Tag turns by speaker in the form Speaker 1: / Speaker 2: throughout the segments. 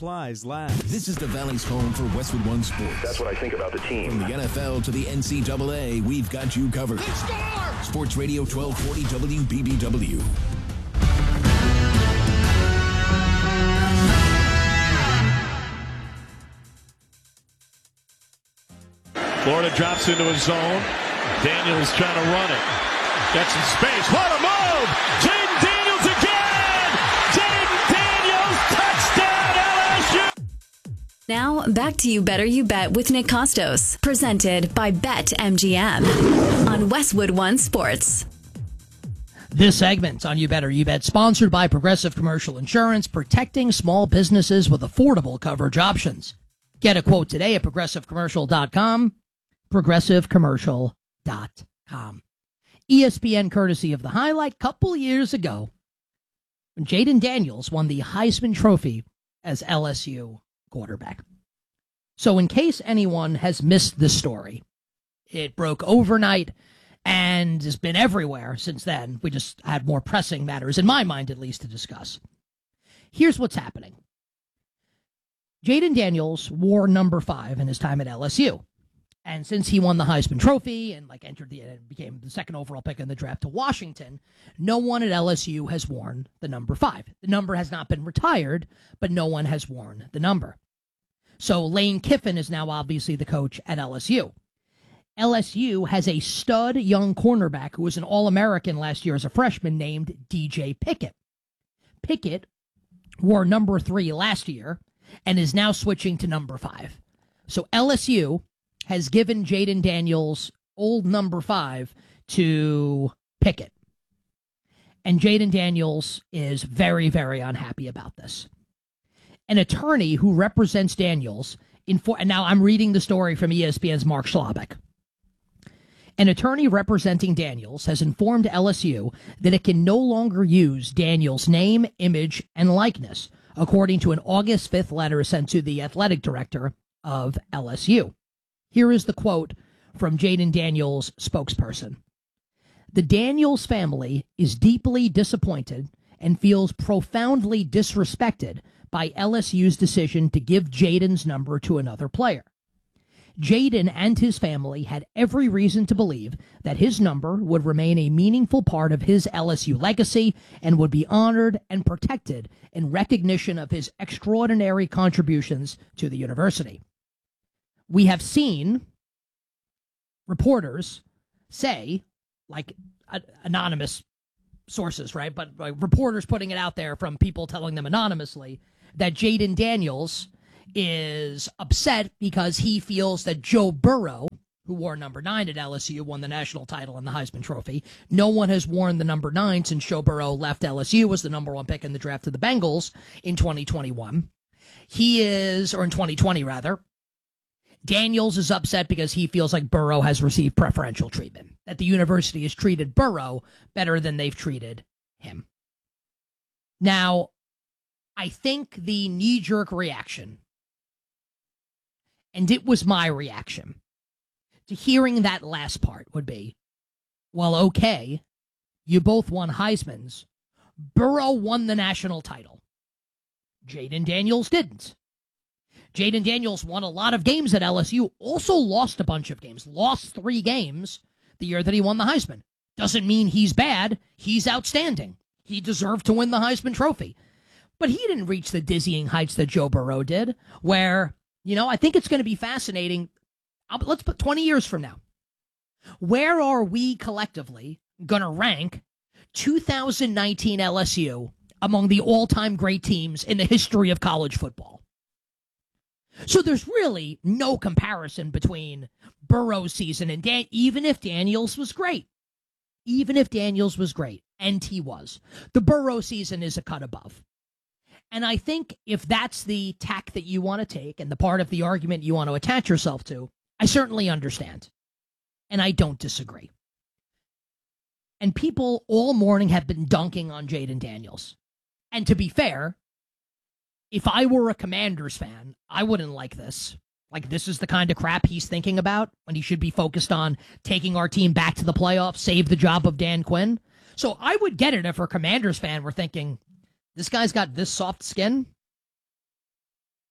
Speaker 1: supplies last.
Speaker 2: This is the Valley's home for Westwood One Sports.
Speaker 3: That's what I think about the team.
Speaker 2: From the NFL to the NCAA, we've got you covered. Sports Radio 1240 WBBW.
Speaker 4: Florida drops into a zone. Daniels trying to run it. Gets some space. What a move! Jaden Daniels again! Jaden Daniels, touchdown LSU!
Speaker 5: Now, back to You Better You Bet with Nick Costos. Presented by BetMGM on Westwood One Sports.
Speaker 6: This segment on You Better You Bet, sponsored by Progressive Commercial Insurance, protecting small businesses with affordable coverage options. Get a quote today at progressivecommercial.com. progressivecommercial.com. ESPN courtesy of the highlight couple years ago when Jaden Daniels won the Heisman Trophy as LSU quarterback. So in case anyone has missed this story, it broke overnight and has been everywhere since then. We just had more pressing matters, in my mind at least, to discuss. Here's what's happening. Jaden Daniels wore number 5 in his time at LSU. And since he won the Heisman Trophy and became the second overall pick in the draft to Washington, no one at LSU has worn the number 5. The number has not been retired, but no one has worn the number. So Lane Kiffin is now obviously the coach at LSU. LSU has a stud young cornerback who was an All-American last year as a freshman named DJ Pickett. Pickett wore number 3 last year and is now switching to number 5. So LSU has given Jaden Daniels old number 5 to Pickett. And Jaden Daniels is very, very unhappy about this. An attorney who represents Daniels, and now I'm reading the story from ESPN's Mark Schlabach. An attorney representing Daniels has informed LSU that it can no longer use Daniels' name, image, and likeness, according to an August 5th letter sent to the athletic director of LSU. Here is the quote from Jaden Daniels' spokesperson. The Daniels family is deeply disappointed and feels profoundly disrespected by LSU's decision to give Jaden's number to another player. Jaden and his family had every reason to believe that his number would remain a meaningful part of his LSU legacy and would be honored and protected in recognition of his extraordinary contributions to the university. We have seen reporters say, like anonymous sources, right? But reporters putting it out there from people telling them anonymously that Jaden Daniels is upset because he feels that Joe Burrow, who wore number 9 at LSU, won the national title and the Heisman Trophy. No one has worn the number 9 since Joe Burrow left LSU, was the number 1 pick in the draft of the Bengals in 2021. Or in 2020 rather. Daniels is upset because he feels like Burrow has received preferential treatment, that the university has treated Burrow better than they've treated him. Now, I think the knee-jerk reaction, and it was my reaction, to hearing that last part would be, well, okay, you both won Heismans. Burrow won the national title. Jaden Daniels didn't. Jaden Daniels won a lot of games at LSU, also lost a bunch of games, lost 3 games the year that he won the Heisman. Doesn't mean he's bad. He's outstanding. He deserved to win the Heisman Trophy. But he didn't reach the dizzying heights that Joe Burrow did, where, I think it's going to be fascinating. Let's put 20 years from now. Where are we collectively going to rank 2019 LSU among the all-time great teams in the history of college football? So there's really no comparison between Burrow's season and even if Daniels was great. Even if Daniels was great, and he was. The Burrow season is a cut above. And I think if that's the tack that you want to take and the part of the argument you want to attach yourself to, I certainly understand. And I don't disagree. And people all morning have been dunking on Jaden Daniels. And to be fair, if I were a Commanders fan, I wouldn't like this. Like, this is the kind of crap he's thinking about when he should be focused on taking our team back to the playoffs, save the job of Dan Quinn. So I would get it if a Commanders fan were thinking, this guy's got this soft skin.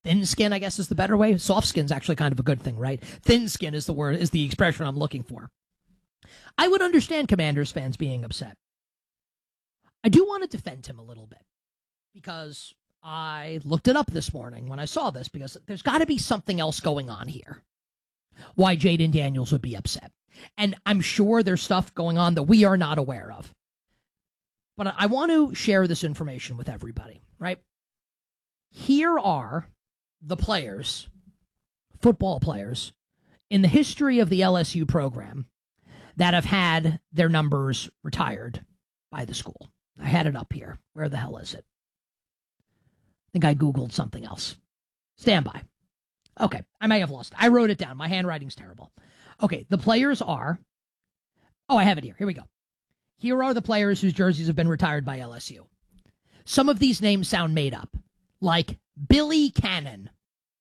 Speaker 6: thin skin, I guess is the better way. Soft skin's actually kind of a good thing, right? Thin skin is the expression I'm looking for. I would understand Commanders fans being upset. I do want to defend him a little bit because I looked it up this morning when I saw this, because there's got to be something else going on here. Why Jayden Daniels would be upset. And I'm sure there's stuff going on that we are not aware of. But I want to share this information with everybody, right? Here are the players, football players, in the history of the LSU program that have had their numbers retired by the school. I had it up here. Where the hell is it? I think I Googled something else. Stand by. Okay, I may have lost it. I wrote it down. My handwriting's terrible. Okay, the players are... Oh, I have it here. Here we go. Here are the players whose jerseys have been retired by LSU. Some of these names sound made up, like Billy Cannon.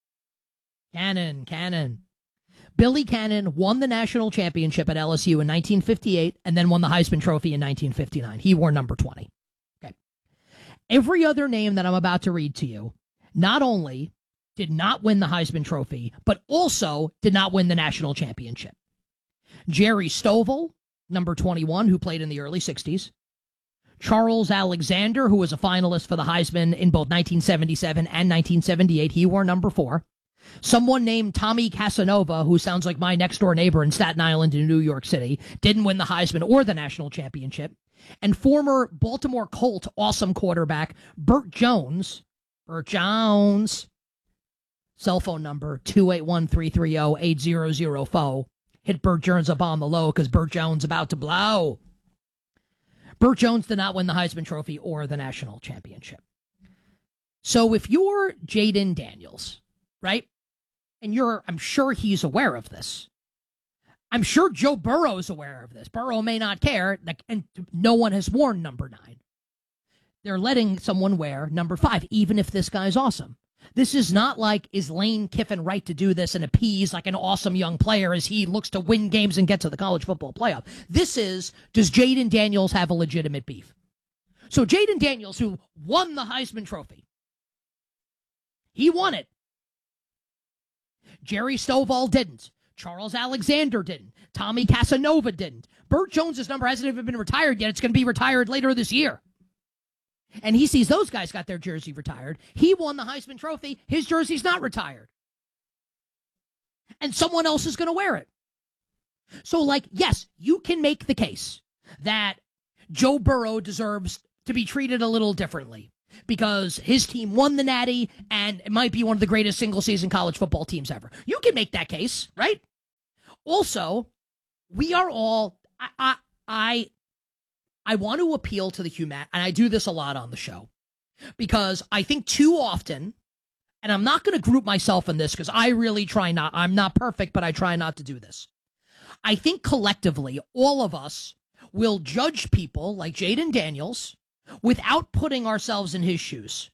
Speaker 6: Cannon. Billy Cannon won the national championship at LSU in 1958 and then won the Heisman Trophy in 1959. He wore number 20. Okay. Every other name that I'm about to read to you not only did not win the Heisman Trophy, but also did not win the national championship. Jerry Stovall, number 21, who played in the early 60s. Charles Alexander, who was a finalist for the Heisman in both 1977 and 1978. He wore number 4. Someone named Tommy Casanova, who sounds like my next-door neighbor in Staten Island in New York City, didn't win the Heisman or the national championship. And former Baltimore Colt awesome quarterback Burt Jones, cell phone number 281-330-8004. Hit Burt Jones up on the low because Burt Jones about to blow. Burt Jones did not win the Heisman Trophy or the national championship. So if you're Jayden Daniels, right, and I'm sure he's aware of this. I'm sure Joe Burrow's aware of this. Burrow may not care, and no one has worn number 9. They're letting someone wear number 5, even if this guy's awesome. This is not like, is Lane Kiffin right to do this and appease like an awesome young player as he looks to win games and get to the college football playoff. This is, does Jayden Daniels have a legitimate beef? So Jayden Daniels, who won the Heisman Trophy, he won it. Jerry Stovall didn't. Charles Alexander didn't. Tommy Casanova didn't. Burt Jones's number hasn't even been retired yet. It's going to be retired later this year. And he sees those guys got their jersey retired. He won the Heisman Trophy. His jersey's not retired. And someone else is going to wear it. So, yes, you can make the case that Joe Burrow deserves to be treated a little differently because his team won the Natty and it might be one of the greatest single-season college football teams ever. You can make that case, right? Also, we are all... I want to appeal to the human, and I do this a lot on the show, because I think too often, and I'm not going to group myself in this because I really try not, I'm not perfect, but I try not to do this. I think collectively, all of us will judge people like Jayden Daniels without putting ourselves in his shoes.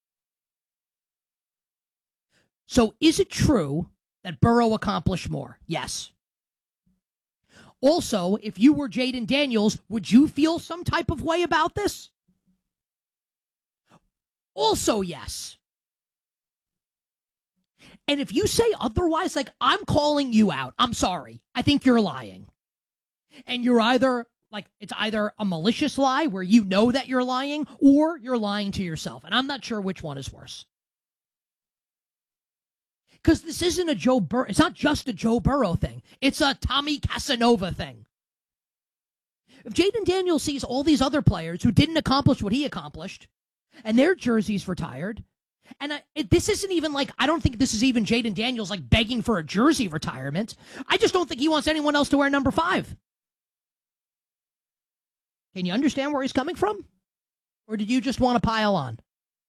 Speaker 6: So is it true that Burrow accomplished more? Yes. Also, if you were Jayden Daniels, would you feel some type of way about this? Also, yes. And if you say otherwise, I'm calling you out. I'm sorry. I think you're lying. And you're either, it's either a malicious lie where you know that you're lying, or you're lying to yourself. And I'm not sure which one is worse. Because this isn't a Joe Burrow. It's not just a Joe Burrow thing. It's a Tommy Casanova thing. If Jayden Daniels sees all these other players who didn't accomplish what he accomplished, and their jerseys retired, and this isn't even I don't think this is even Jayden Daniels begging for a jersey retirement. I just don't think he wants anyone else to wear number 5. Can you understand where he's coming from? Or did you just want to pile on?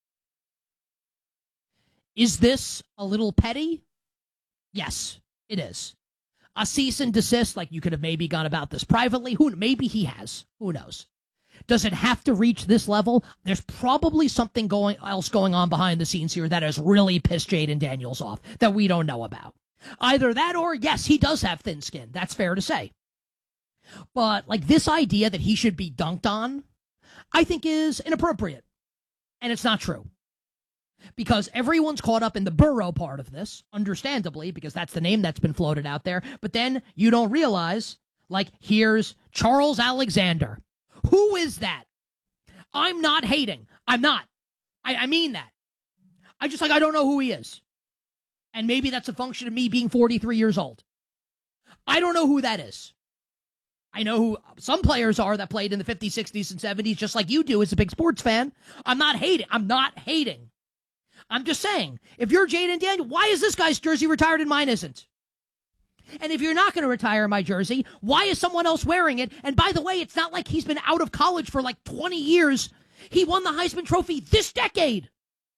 Speaker 6: Is this a little petty? Yes, it is. A cease and desist, you could have maybe gone about this privately. Maybe he has. Who knows? Does it have to reach this level? There's probably something else going on behind the scenes here that has really pissed Jayden Daniels off that we don't know about. Either that or, yes, he does have thin skin. That's fair to say. But, this idea that he should be dunked on, I think is inappropriate. And it's not true. because everyone's caught up in the Burrow part of this, understandably, because that's the name that's been floated out there. But then you don't realize, like, here's Charles Alexander. Who is that? I'm not hating. I'm not. I mean that. I don't know who he is. And maybe that's a function of me being 43 years old. I don't know who that is. I know who some players are that played in the 50s, 60s, and 70s, just like you do as a big sports fan. I'm not hating. I'm just saying, if you're Jaden Daniel, why is this guy's jersey retired and mine isn't? And if you're not going to retire my jersey, why is someone else wearing it? And by the way, it's not like he's been out of college for like 20 years. He won the Heisman Trophy this decade.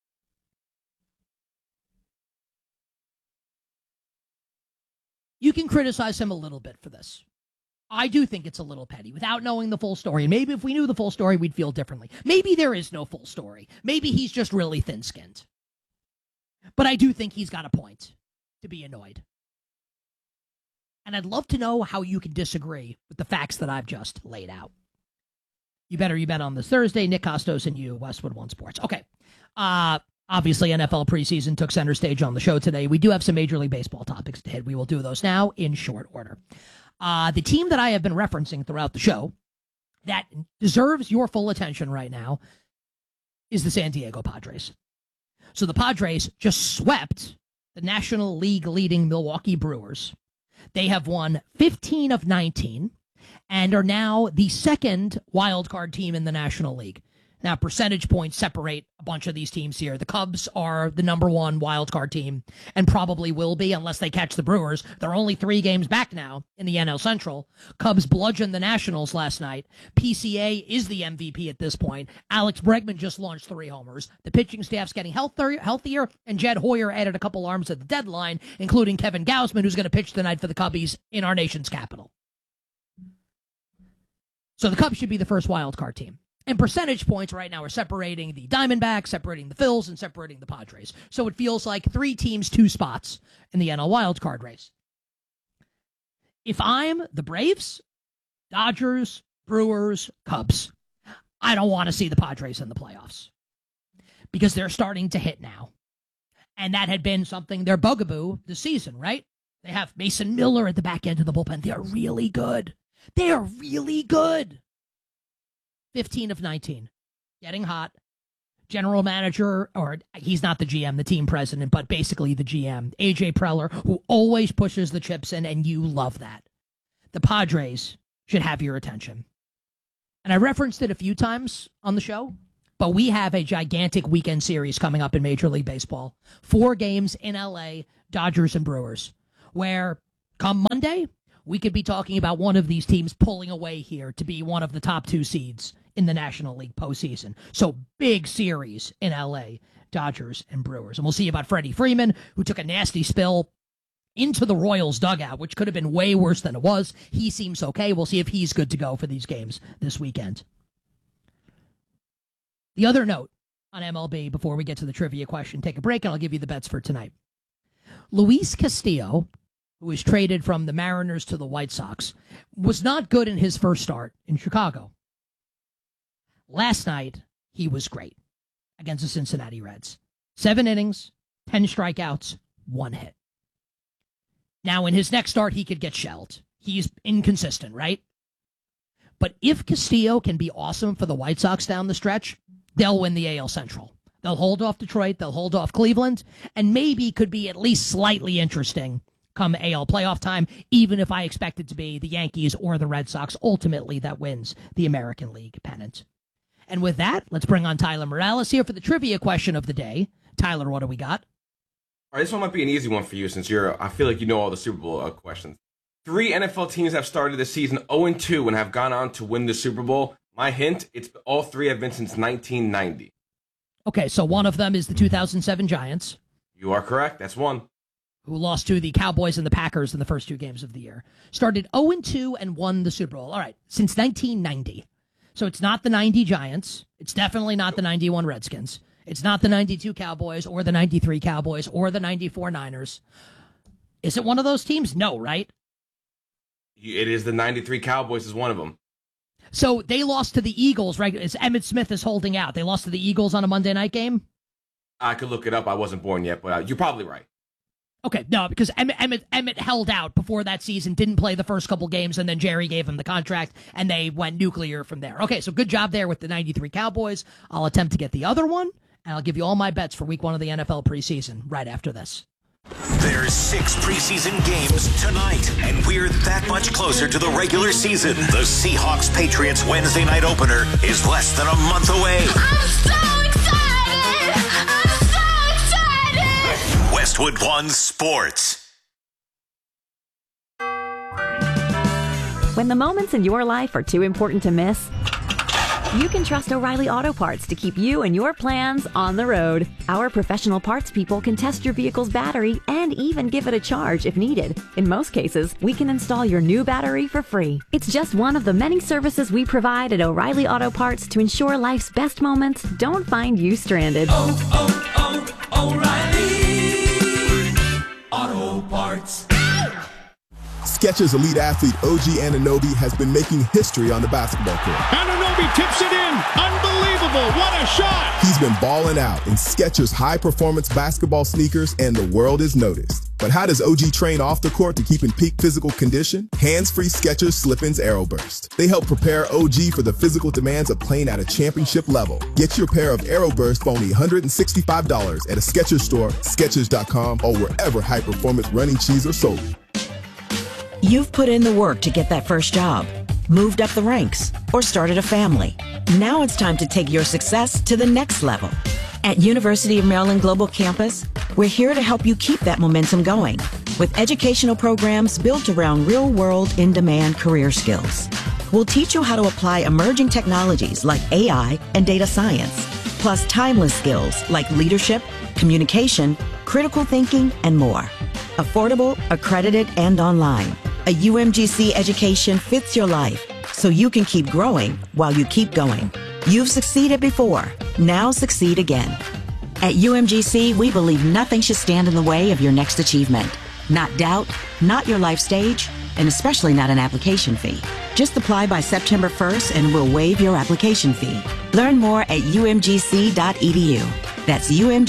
Speaker 6: You can criticize him a little bit for this. I do think it's a little petty without knowing the full story. And maybe if we knew the full story, we'd feel differently. Maybe there is no full story. Maybe he's just really thin-skinned. But I do think he's got a point to be annoyed. And I'd love to know how you can disagree with the facts that I've just laid out. You bet on this Thursday. Nick Costos and you, Westwood One Sports. Okay. Obviously, NFL preseason took center stage on the show today. We do have some Major League Baseball topics to hit. We will do those now in short order. The team that I have been referencing throughout the show that deserves your full attention right now is the San Diego Padres. So the Padres just swept the National League leading Milwaukee Brewers. They have won 15 of 19 and are now the second wild card team in the National League. Now, percentage points separate a bunch of these teams here. The Cubs are the number one wild card team and probably will be unless they catch the Brewers. They're only 3 games back now in the NL Central. Cubs bludgeoned the Nationals last night. PCA is the MVP at this point. Alex Bregman just launched 3 homers. The pitching staff's getting healthier, and Jed Hoyer added a couple arms at the deadline, including Kevin Gausman, who's going to pitch tonight for the Cubbies in our nation's capital. So the Cubs should be the first wild card team. And percentage points right now are separating the Diamondbacks, separating the Phils, and separating the Padres. So it feels like 3 teams, 2 spots in the NL wildcard race. If I'm the Braves, Dodgers, Brewers, Cubs, I don't want to see the Padres in the playoffs because they're starting to hit now. And that had been something, their bugaboo this season, right? They have Mason Miller at the back end of the bullpen. They're really good. They are really good. 15 of 19. Getting hot. General manager, or he's not the GM, the team president, but basically the GM, AJ Preller, who always pushes the chips in, and you love that. The Padres should have your attention. And I referenced it a few times on the show, but we have a gigantic weekend series coming up in Major League Baseball. 4 games in LA, Dodgers and Brewers, where come Monday, we could be talking about one of these teams pulling away here to be one of the top 2 seeds in the National League postseason. So big series in LA, Dodgers and Brewers. And we'll see about Freddie Freeman, who took a nasty spill into the Royals dugout, which could have been way worse than it was. He seems okay. We'll see if he's good to go for these games this weekend. The other note on MLB before we get to the trivia question, take a break and I'll give you the bets for tonight. Luis Castillo, who was traded from the Mariners to the White Sox, was not good in his first start in Chicago. Last night, he was great against the Cincinnati Reds. 7 innings, 10 strikeouts, 1 hit. Now, in his next start, he could get shelled. He's inconsistent, right? But if Castillo can be awesome for the White Sox down the stretch, they'll win the AL Central. They'll hold off Detroit, they'll hold off Cleveland, and maybe could be at least slightly interesting come AL playoff time, even if I expect it to be the Yankees or the Red Sox ultimately that wins the American League pennant. And with that, let's bring on Tyler Morales here for the trivia question of the day. Tyler, what do we got?
Speaker 1: All right, this one might be an easy one for you since I feel like you know all the Super Bowl questions. 3 NFL teams have started the season 0-2 and have gone on to win the Super Bowl. My hint, it's all 3 have been since 1990.
Speaker 6: Okay, so one of them is the 2007 Giants.
Speaker 1: You are correct. That's one.
Speaker 6: Who lost to the Cowboys and the Packers in the first 2 games of the year. Started 0-2 and won the Super Bowl. All right, since 1990. So it's not the 90 Giants. It's definitely not the 91 Redskins. It's not the 92 Cowboys or the 93 Cowboys or the 94 Niners. Is it one of those teams? No, right?
Speaker 1: It is the 93 Cowboys is one of them.
Speaker 6: So they lost to the Eagles, right? As Emmitt Smith is holding out. They lost to the Eagles on a Monday night game?
Speaker 1: I could look it up. I wasn't born yet, but you're probably right.
Speaker 6: Okay, no, because Emmett held out before that season, didn't play the first couple games, and then Jerry gave him the contract, and they went nuclear from there. Okay, so good job there with the 93 Cowboys. I'll attempt to get the other one, and I'll give you all my bets for week 1 of the NFL preseason right after this.
Speaker 3: There's 6 preseason games tonight, and we're that much closer to the regular season. The Seahawks-Patriots Wednesday night opener is less than a month away.
Speaker 7: I'm so excited! I'm so excited!
Speaker 3: Westwood One Sports.
Speaker 8: When the moments in your life are too important to miss, you can trust O'Reilly Auto Parts to keep you and your plans on the road. Our professional parts people can test your vehicle's battery and even give it a charge if needed. In most cases, we can install your new battery for free. It's just one of the many services we provide at O'Reilly Auto Parts to ensure life's best moments don't find you stranded.
Speaker 2: O'Reilly Auto Parts.
Speaker 9: Skechers elite athlete OG Anunoby has been making history on the basketball court.
Speaker 4: Anunoby tips it in. Unbelievable. What a shot.
Speaker 9: He's been balling out in Skechers high-performance basketball sneakers, and the world has noticed. But how does OG train off the court to keep in peak physical condition? Hands-free Skechers Slip-ins Aeroburst. They help prepare OG for the physical demands of playing at a championship level. Get your pair of Aeroburst for only $165 at a Skechers store, Skechers.com, or wherever high-performance running shoes are sold.
Speaker 10: You've put in the work to get that first job, moved up the ranks, or started a family. Now it's time to take your success to the next level. At University of Maryland Global Campus, we're here to help you keep that momentum going with educational programs built around real-world, in-demand career skills. We'll teach you how to apply emerging technologies like AI and data science, plus timeless skills like leadership, communication, critical thinking, and more. Affordable, accredited, and online. A UMGC education fits your life, so you can keep growing while you keep going. You've succeeded before. Now succeed again. At UMGC, we believe nothing should stand in the way of your next achievement. Not doubt, not your life stage, and especially not an application fee. Just apply by September 1st and we'll waive your application fee. Learn more at umgc.edu. That's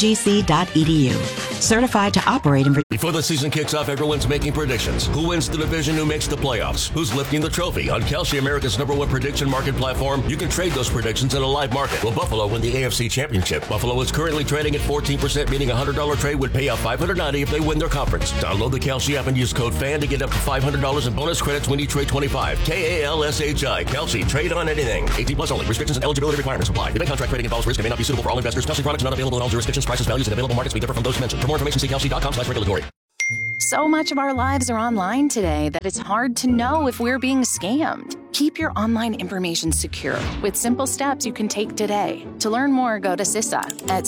Speaker 10: umgc.edu. Certified to operate in...
Speaker 11: Before the season kicks off, everyone's making predictions. Who wins the division? Who makes the playoffs? Who's lifting the trophy? On Kalshi, America's #1 prediction market platform, you can trade those predictions in a live market. Will Buffalo win the AFC Championship? Buffalo is currently trading at 14%, meaning a $100 trade would pay out $590 if they win their conference. Download the Kalshi app and use code FAN to get up to $500 in bonus credits when you trade 25. KALSHI. Kalshi. Trade on anything. 18 plus only. Restrictions and eligibility requirements apply. The bank contract trading involves risk and may not be suitable for all investors. Kalshi products not available in all jurisdictions. Prices, values, and available markets may differ from those mentioned. For more information, see Kalshi.com/regulatory.
Speaker 12: So much of our lives are online today that it's hard to know if we're being scammed. Keep your online information secure with simple steps you can take today. To learn more, go to CISA at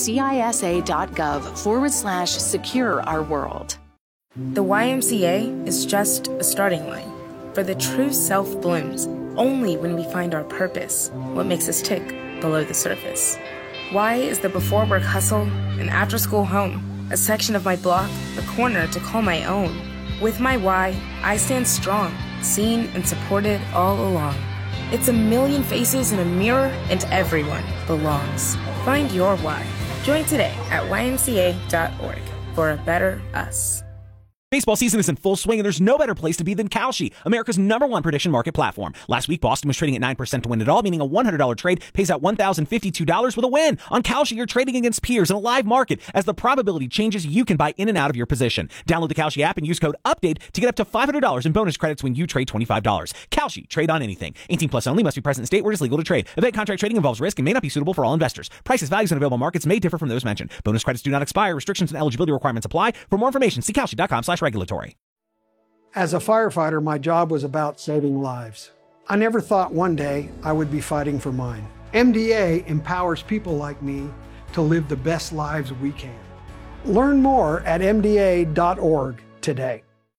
Speaker 12: cisa.gov/secure our world.
Speaker 13: The YMCA is just a starting line, for the true self blooms only when we find our purpose, what makes us tick below the surface. Y is the before work hustle and after school home, a section of my block, a corner to call my own. With my Y, I stand strong, seen and supported all along. It's a million faces in a mirror and everyone belongs. Find your Y. Join today at ymca.org for a better us.
Speaker 14: Baseball season is in full swing, and there's no better place to be than Kalshi, America's #1 prediction market platform. Last week, Boston was trading at 9% to win it all, meaning a $100 trade pays out $1,052 with a win. On Kalshi, you're trading against peers in a live market. As the probability changes, you can buy in and out of your position. Download the Kalshi app and use code UPDATE to get up to $500 in bonus credits when you trade $25. Kalshi, trade on anything. 18 plus only, must be present in state where it is legal to trade. Event contract trading involves risk and may not be suitable for all investors. Prices, values, and available markets may differ from those mentioned. Bonus credits do not expire. Restrictions and eligibility requirements apply. For more information, see Kalshi.com/regulatory.
Speaker 15: As a firefighter, my job was about saving lives. I never thought one day I would be fighting for mine. MDA empowers people like me to live the best lives we can. Learn more at mda.org today.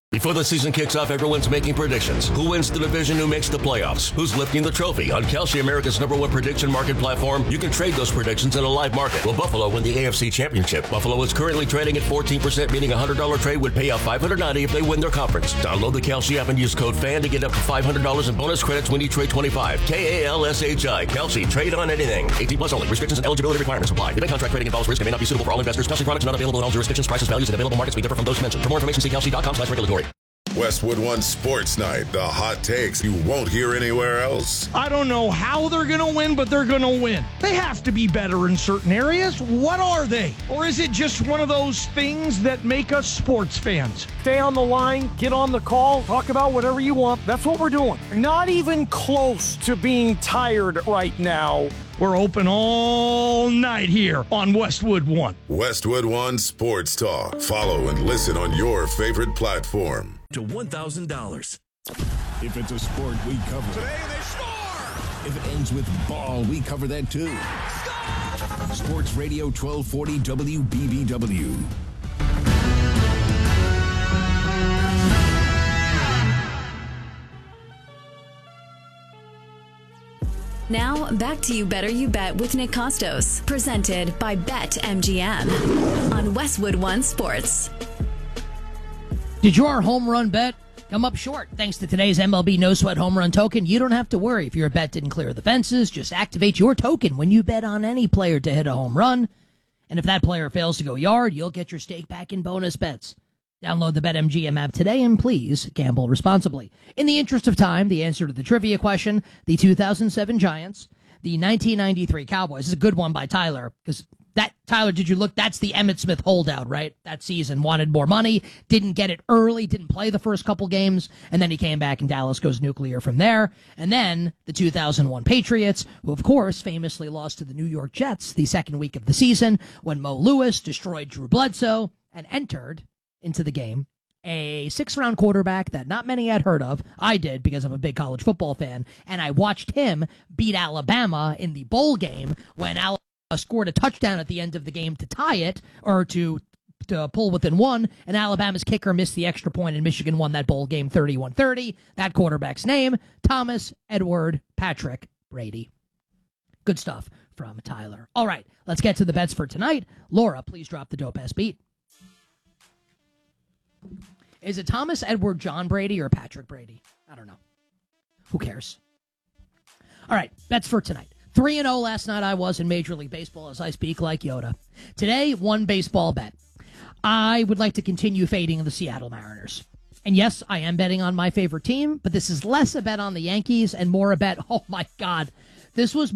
Speaker 11: Before the season kicks off, everyone's making predictions. Who wins the division, who makes the playoffs, who's lifting the trophy. On Kalshi, America's #1 prediction market platform, you can trade those predictions in a live market. Will Buffalo win the AFC Championship? Buffalo is currently trading at 14%, meaning a $100 trade would pay out $590 if they win their conference. Download the Kalshi app and use code FAN to get up to $500 in bonus credits when you trade 25. KALSHI. Kalshi. Trade on anything. 18 plus only. Restrictions and eligibility requirements apply. Event contract trading involves risk and may not be suitable for all investors. Kalshi products not available in all jurisdictions. Prices, values, and available markets may differ from those mentioned. For more information, see kalshi.com/regulatory.
Speaker 16: Westwood One Sports Night. The hot takes you won't hear anywhere else.
Speaker 17: I don't know how they're going to win, but they're going to win. They have to be better in certain areas. What are they? Or is it just one of those things that make us sports fans? Stay on the line, get on the call, talk about whatever you want. That's what we're doing. Not even close to being tired right now. We're open all night here on Westwood One.
Speaker 16: Westwood One Sports Talk. Follow and listen on your favorite platform.
Speaker 2: To $1,000. If it's a sport, we cover it.
Speaker 7: Today they score!
Speaker 2: If it ends with ball, we cover that too. Score! Sports Radio 1240 WBBW.
Speaker 5: Now, back to You Better You Bet with Nick Costos, presented by BetMGM on Westwood One Sports.
Speaker 6: Did your home run bet come up short? Thanks to today's MLB No Sweat Home Run Token, you don't have to worry if your bet didn't clear the fences. Just activate your token when you bet on any player to hit a home run. And if that player fails to go yard, you'll get your stake back in bonus bets. Download the BetMGM app today and please gamble responsibly. In the interest of time, the answer to the trivia question, the 2007 Giants, the 1993 Cowboys. This is a good one by Tyler, because Tyler, did you look? That's the Emmitt Smith holdout, right? That season, wanted more money, didn't get it early, didn't play the first couple games, and then he came back and Dallas goes nuclear from there. And then the 2001 Patriots, who of course famously lost to the New York Jets the second week of the season when Mo Lewis destroyed Drew Bledsoe and entered into the game a 6th-round quarterback that not many had heard of. I did because I'm a big college football fan, and I watched him beat Alabama in the bowl game when Alabama scored a touchdown at the end of the game to tie it, or to pull within one, and Alabama's kicker missed the extra point, and Michigan won that bowl game 31-30. That quarterback's name, Thomas Edward Patrick Brady. Good stuff from Tyler. All right, let's get to the bets for tonight. Laura, please drop the dope-ass beat. Is it Thomas Edward John Brady or Patrick Brady? I don't know. Who cares? All right, bets for tonight. 3-0 last night I was in Major League Baseball as I speak like Yoda. Today, one baseball bet. I would like to continue fading the Seattle Mariners. And yes, I am betting on my favorite team, but this is less a bet on the Yankees and more a bet, oh my God. This was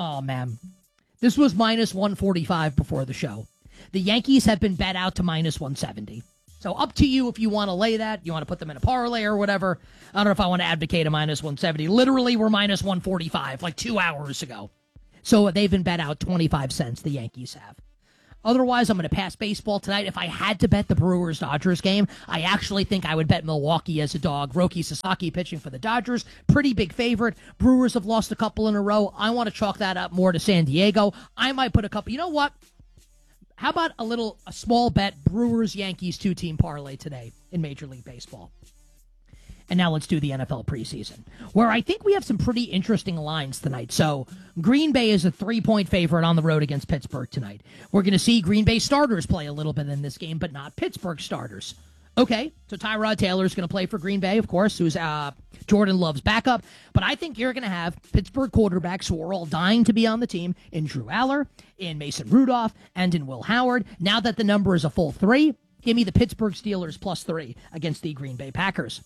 Speaker 6: This was minus 145 before the show. The Yankees have been bet out to minus 170. So up to you if you want to lay that. You want to put them in a parlay or whatever. I don't know if I want to advocate a minus 170. Literally, we're minus 145 like 2 hours ago. So they've been bet out 25 cents, the Yankees have. Otherwise, I'm going to pass baseball tonight. If I had to bet the Brewers-Dodgers game, I actually think I would bet Milwaukee as a dog. Roki Sasaki pitching for the Dodgers. Pretty big favorite. Brewers have lost a couple in a row. I want to chalk that up more to San Diego. I might put a couple. You know what? How about a small bet, Brewers-Yankees two-team parlay today in Major League Baseball? And now let's do the NFL preseason, where I think we have some pretty interesting lines tonight. So Green Bay is a 3-point favorite on the road against Pittsburgh tonight. We're going to see Green Bay starters play a little bit in this game, but not Pittsburgh starters. Okay, so Tyrod Taylor is going to play for Green Bay, of course, who's Jordan Love's backup. But I think you're going to have Pittsburgh quarterbacks who are all dying to be on the team in Drew Aller, in Mason Rudolph, and in Will Howard. Now that the number is a full 3, give me the Pittsburgh Steelers +3 against the Green Bay Packers.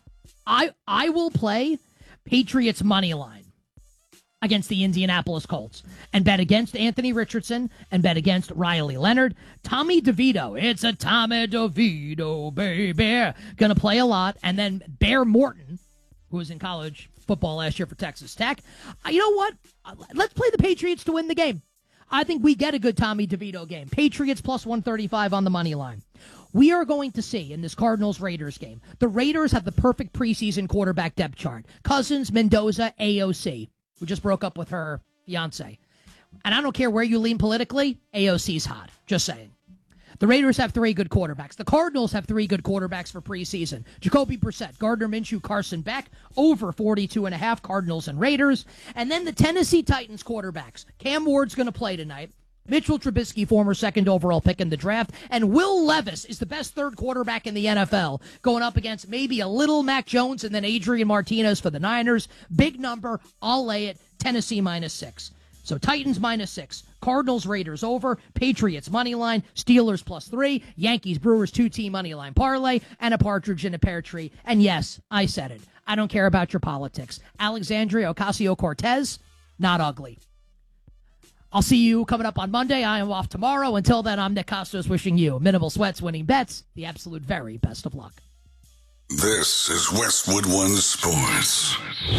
Speaker 6: I will play Patriots money line against the Indianapolis Colts and bet against Anthony Richardson and bet against Riley Leonard. Tommy DeVito, it's a Tommy DeVito, baby, gonna play a lot. And then Bear Morton, who was in college football last year for Texas Tech. You know what? Let's play the Patriots to win the game. I think we get a good Tommy DeVito game. Patriots +135 on the money line. We are going to see in this Cardinals-Raiders game, the Raiders have the perfect preseason quarterback depth chart. Cousins, Mendoza, AOC, who just broke up with her fiance. And I don't care where you lean politically, AOC's hot. Just saying. The Raiders have 3 good quarterbacks. The Cardinals have 3 good quarterbacks for preseason. Jacoby Brissett, Gardner Minshew, Carson Beck, over 42.5 Cardinals and Raiders. And then the Tennessee Titans quarterbacks. Cam Ward's going to play tonight. Mitchell Trubisky, former second overall pick in the draft. And Will Levis is the best third quarterback in the NFL, going up against maybe a little Mac Jones and then Adrian Martinez for the Niners. Big number. I'll lay it. Tennessee -6. So Titans -6. Cardinals, Raiders over. Patriots money line. Steelers +3. Yankees, Brewers 2-team money line parlay. And a partridge in a pear tree. And yes, I said it. I don't care about your politics. Alexandria Ocasio-Cortez, not ugly. I'll see you coming up on Monday. I am off tomorrow. Until then, I'm Nick Costos wishing you minimal sweats, winning bets, the absolute very best of luck.
Speaker 16: This is Westwood One Sports.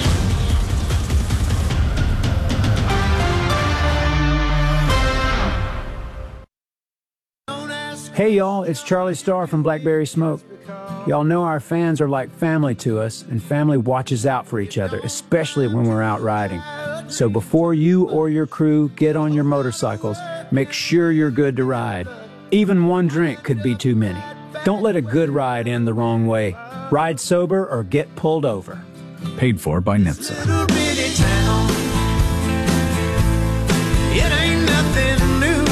Speaker 18: Hey y'all, it's Charlie Starr from Blackberry Smoke. Y'all know our fans are like family to us, and family watches out for each other, especially when we're out riding. So before you or your crew get on your motorcycles, make sure you're good to ride. Even one drink could be too many. Don't let a good ride end the wrong way. Ride sober or get pulled over. Paid for by NHTSA.
Speaker 7: It ain't nothing new.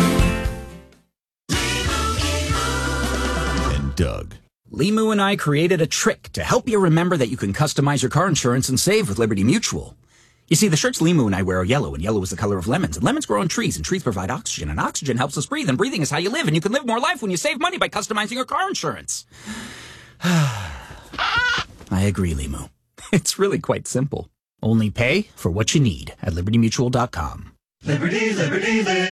Speaker 19: And Doug. Limu and I created a trick to help you remember that you can customize your car insurance and save with Liberty Mutual. You see, the shirts Limu and I wear are yellow, and yellow is the color of lemons, and lemons grow on trees, and trees provide oxygen, and oxygen helps us breathe, and breathing is how you live, and you can live more life when you save money by customizing your car insurance. I agree, Limu. It's really quite simple. Only pay for what you need at LibertyMutual.com.
Speaker 7: Liberty, liberty, liberty.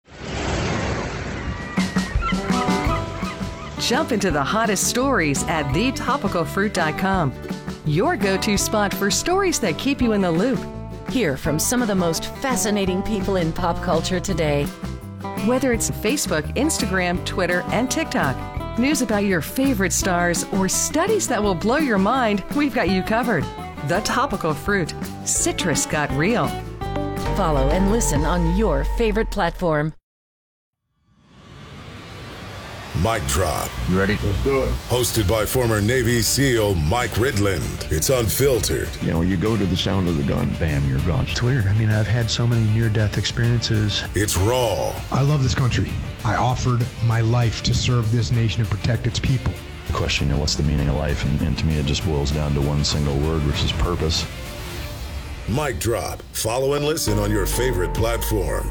Speaker 20: Jump into the hottest stories at thetopicalfruit.com. Your go-to spot for stories that keep you in the loop.
Speaker 21: Hear from some of the most fascinating people in pop culture today.
Speaker 20: Whether it's Facebook, Instagram, Twitter, and TikTok, news about your favorite stars, or studies that will blow your mind, we've got you covered. The Topical Fruit. Citrus got real.
Speaker 21: Follow and listen on your favorite platform.
Speaker 16: Mic Drop.
Speaker 22: You ready? Let's do it.
Speaker 16: Hosted by former Navy SEAL Mike Ridland. It's unfiltered.
Speaker 22: You know, you go to the sound of the gun, bam, you're gone.
Speaker 23: It's weird. I mean, I've had so many near-death experiences.
Speaker 16: It's raw.
Speaker 23: I love this country. I offered my life to serve this nation and protect its people.
Speaker 22: The question, you know, what's the meaning of life? And to me, it just boils down to one single word, which is purpose.
Speaker 16: Mic Drop. Follow and listen on your favorite platform.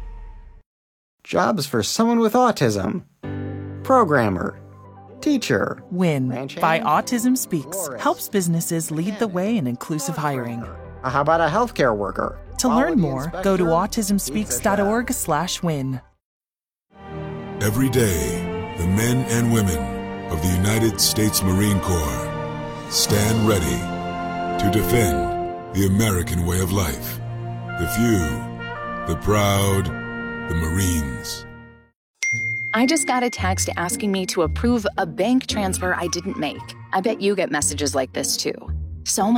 Speaker 24: Jobs for someone with autism. Programmer. Teacher.
Speaker 25: WIN by Autism Speaks helps businesses lead the way in inclusive hiring.
Speaker 24: How about a healthcare worker?
Speaker 25: To learn more, go to autismspeaks.org/win.
Speaker 16: Every day, the men and women of the United States Marine Corps stand ready to defend the American way of life. The few, the proud, the Marines.
Speaker 12: I just got a text asking me to approve a bank transfer I didn't make. I bet you get messages like this too. So